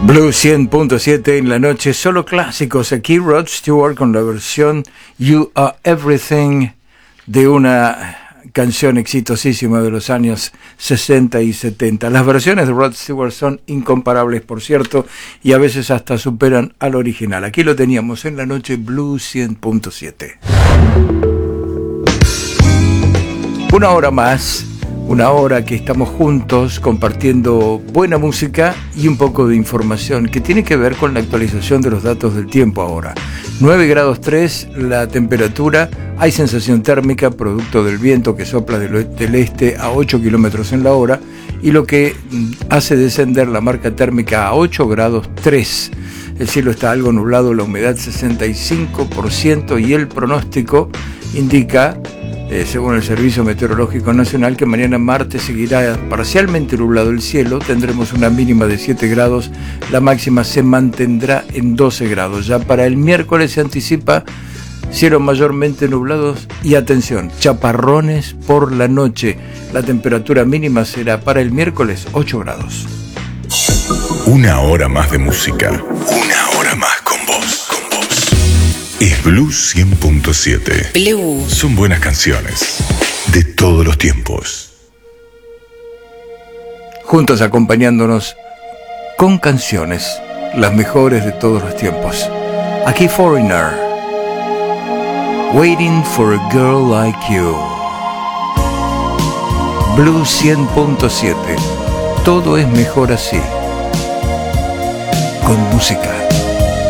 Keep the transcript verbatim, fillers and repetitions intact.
Blue cien punto siete en la noche, solo clásicos. Aquí Rod Stewart con la versión You Are Everything de una canción exitosísima de los años sesenta y setenta. Las versiones de Rod Stewart son incomparables, por cierto, y a veces hasta superan al original. Aquí lo teníamos en la noche, Blue cien punto siete. Una hora más. Una hora que estamos juntos compartiendo buena música y un poco de información que tiene que ver con la actualización de los datos del tiempo ahora. nueve grados tres la temperatura, hay sensación térmica producto del viento que sopla del, del este a ocho kilómetros en la hora y lo que hace descender la marca térmica a ocho grados tres. El cielo está algo nublado, la humedad sesenta y cinco por ciento y el pronóstico indica, Eh, según el Servicio Meteorológico Nacional, que mañana martes seguirá parcialmente nublado el cielo, tendremos una mínima de siete grados, la máxima se mantendrá en doce grados. Ya para el miércoles se anticipa cielos mayormente nublados y atención, chaparrones por la noche. La temperatura mínima será para el miércoles ocho grados. Una hora más de música, una hora más con vos. Es Blue cien punto siete. Blue. Son buenas canciones de todos los tiempos. Juntos acompañándonos con canciones, las mejores de todos los tiempos. Aquí Foreigner, Waiting for a Girl Like You. Blue cien punto siete. Todo es mejor así. Con música.